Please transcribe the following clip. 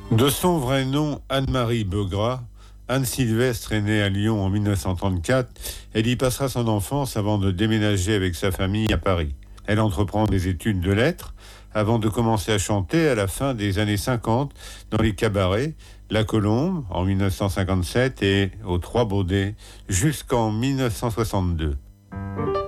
De son vrai nom, Anne-Marie Beugras, Anne Sylvestre est née à Lyon en 1934. Elle y passera son enfance avant de déménager avec sa famille à Paris. Elle entreprend des études de lettres avant de commencer à chanter à la fin des années 50 dans les cabarets, La Colombe en 1957 et aux Trois Baudets jusqu'en 1962.